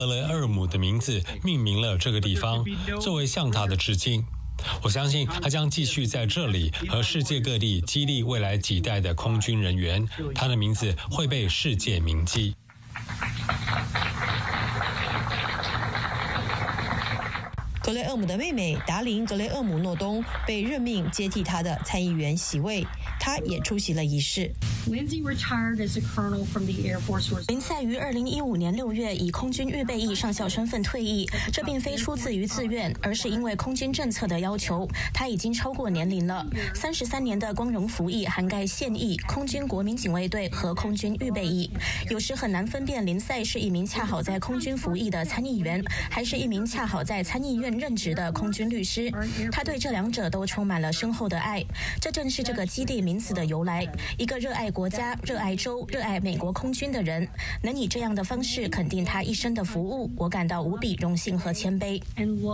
格雷厄姆的名字命名了这个地方，作为向他的致敬。我相信他将继续在这里和世界各地激励未来几代的空军人员，他的名字会被世界铭记。 格雷厄姆的妹妹达琳·格雷厄姆诺东被任命接替他的参议员席位，她也出席了仪式。 林赛于2015年6月以空军预备役上校身份退役，这并非出自于自愿，而是因为空军政策的要求。他已经超过年龄了，33年的光荣服役涵盖现役、空军国民警卫队和空军预备役。有时很难分辨林赛是一名恰好在空军服役的参议员，还是一名恰好在参议院任职的空军律师。他对这两者都充满了深厚的爱，这正是这个基地名词的由来。一个热爱国家、热爱州、热爱美国空军的人，能以这样的方式肯定他一生的服务，我感到无比荣幸和谦卑。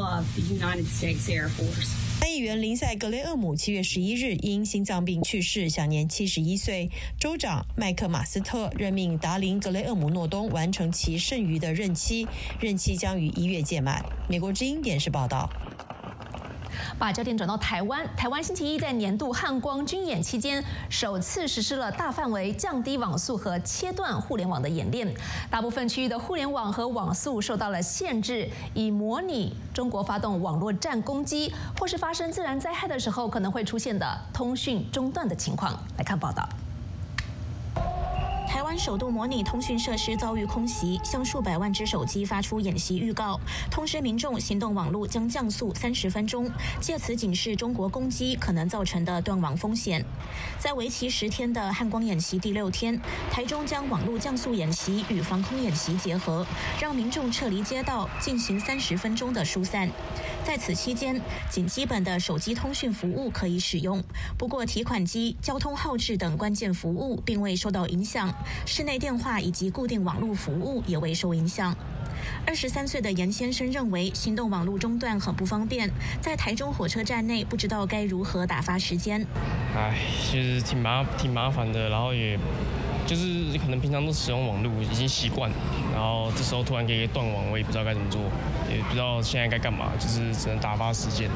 参议员林赛·格雷厄姆7月11日因心脏病去世，享年71岁。州长麦克马斯特任命达琳·格雷厄姆诺东完成其剩余的任期，任期将于1月届满。美国之音电视报道。 把焦点转到台湾，台湾星期一在年度汉光军演期间，首次实施了大范围降低网速和切断互联网的演练。大部分区域的互联网和网速受到了限制，以模拟中国发动网络战攻击，或是发生自然灾害的时候可能会出现的通讯中断的情况。来看报道。 台湾首度模拟通讯设施遭遇空袭，向数百万只手机发出演习预告，通知民众行动网络将降速30分钟，借此警示中国攻击可能造成的断网风险。在为期10天的汉光演习第6天，台中将网络降速演习与防空演习结合，让民众撤离街道进行30分钟的疏散。在此期间，仅基本的手机通讯服务可以使用，不过提款机、交通号志等关键服务并未受到影响。室内电话以及固定网络服务也未受影响。23岁的严先生认为，行动网络中断很不方便，在台中火车站内不知道该如何打发时间。 其实挺麻烦的，然后也就是可能平常都使用网络已经习惯，然后这时候突然给断网，我也不知道该怎么做，也不知道现在该干嘛，就是只能打发时间。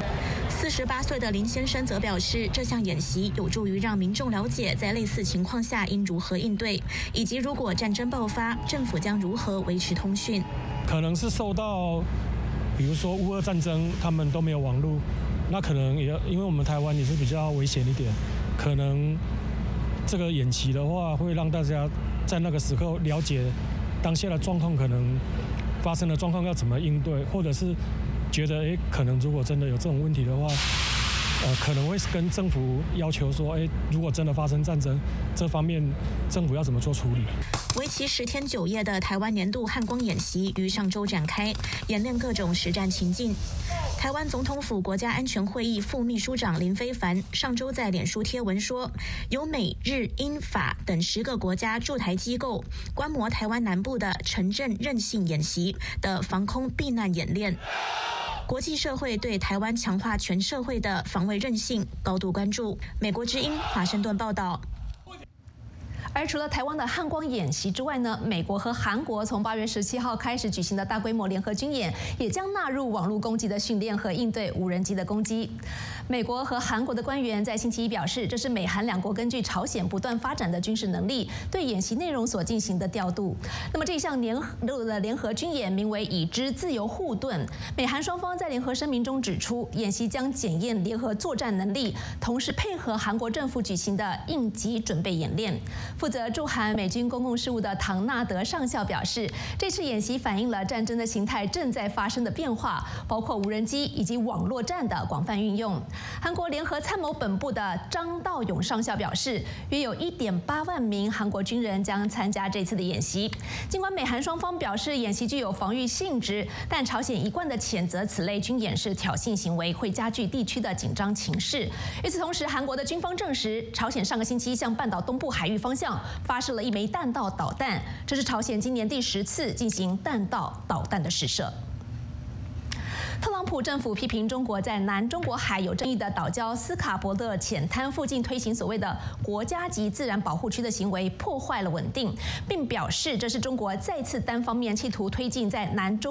48岁的林先生则表示，这项演习有助于让民众了解在类似情况下应如何应对，以及如果战争爆发，政府将如何维持通讯。 可能是受到，比如说乌俄战争，他们都没有网络，那可能也因为我们台湾也是比较危险一点，可能这个演习的话，会让大家在那个时刻了解当下的状况，可能发生的状况要怎么应对，或者是觉得可能如果真的有这种问题的话，可能会跟政府要求说，如果真的发生战争，这方面政府要怎么做处理？ 为期10天9夜的台湾年度汉光演习于上周展开，演练各种实战情境。台湾总统府国家安全会议副秘书长林飞帆上周在脸书贴文说，由美、日、英、法等10个国家驻台机构观摩台湾南部的城镇韧性演习的防空避难演练。国际社会对台湾强化全社会的防卫韧性高度关注。美国之音华盛顿报道。 而除了台湾的汉光演习之外呢，美国和韩国从8月17号开始举行的大规模联合军演，也将纳入网络攻击的训练和应对无人机的攻击。美国和韩国的官员在星期一表示，这是美韩两国根据朝鲜不断发展的军事能力，对演习内容所进行的调度。那么这项联合军演名为“已知自由护盾”。美韩双方在联合声明中指出，演习将检验联合作战能力，同时配合韩国政府举行的应急准备演练。负责驻韩美军公共事务的唐纳德上校表示，这次演习反映了战争的形态正在发生的变化，包括无人机以及网络战的广泛运用。韩国联合参谋本部的张道勇上校表示，约有1.8万名韩国军人将参加这次的演习。尽管美韩双方表示演习具有防御性质，但朝鲜一贯的谴责此类军演是挑衅行为，会加剧地区的紧张情势。与此同时，韩国的军方证实，朝鲜上个星期向半岛东部海域方向发射了1枚弹道导弹，这是朝鲜今年第10次进行弹道导弹的试射。 特朗普政府批评中国在南中国海有争议的岛礁斯卡伯勒浅滩附近推行所谓的国家级自然保护区的行为，破坏了稳定，并表示这是中国再次单方面企图推进在南中